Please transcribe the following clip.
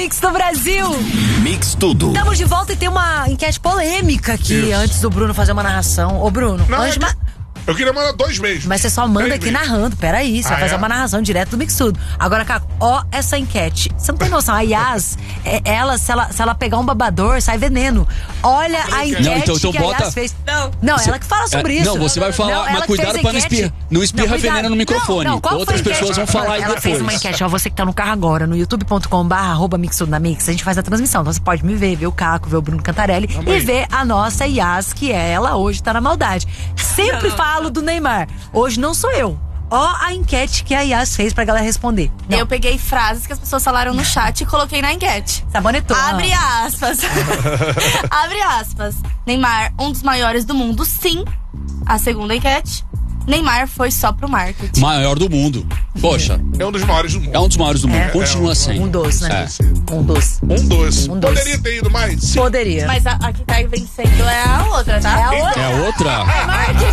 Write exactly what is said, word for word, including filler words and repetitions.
Mix do Brasil. Mix tudo. Estamos de volta e tem uma enquete polêmica aqui. Isso. Antes do Bruno fazer uma narração. Ô, Bruno, Não, antes é de ma- Eu queria mandar dois meses. Mas você só manda Três aqui meses. narrando, peraí, você Ah, vai fazer é? uma narração direto do Mix Tudo. Agora, Caco, ó essa enquete. Você não tem noção, a Yas, é, ela, se ela, se ela pegar um babador, sai veneno. Olha a enquete Não, então- então que a bota- Yas fez. Não. Não, Você- ela que fala sobre é, isso. não, você vai falar, Não, mas ela que cuidado fez a pra não enquete. espirra- não espirra cuidado. veneno no microfone. Não, não, qual Outras foi a enquete? pessoas vão falar aí Ela fez depois. uma enquete, ó, você que tá no carro agora, no youtube ponto com barra arroba Mix Tudo na Mix, a gente faz a transmissão. Então você pode me ver, ver o Caco, ver o Bruno Cantarelli Vamos e aí. ver a nossa Yas, que é ela hoje tá na maldade. Sempre Não. falo do Neymar. Hoje não sou eu. Ó a enquete que a Yas fez pra galera responder. Não. Eu peguei frases que as pessoas falaram no chat e coloquei na enquete. Sabonetou. Abre aspas. Abre aspas. Neymar, um dos maiores do mundo, sim. A segunda enquete. Neymar foi só pro marketing. Maior do mundo. Poxa, É um dos maiores do mundo. é um dos maiores do mundo. É. Continua É um- sendo. Um doce, né? É. Um doce. Um doce. Um doce. Poderia ter ido mais? Sim. Poderia. Mas a, a que tá vencendo é a outra, tá? É a Então, outra. É outra? Marketing.